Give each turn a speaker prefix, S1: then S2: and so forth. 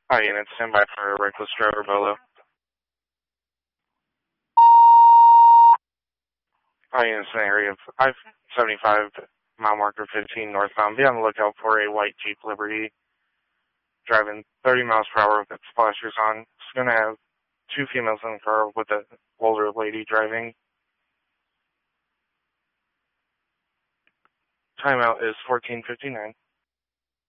S1: Hi, unit, stand by for a reckless driver Bolo. Hi, units in the area of 575, mile marker 15 northbound. Be on the lookout for a white Jeep Liberty driving 30 miles per hour with its flashers on. It's going to have two females in the car with an older lady driving. Timeout is 14:59.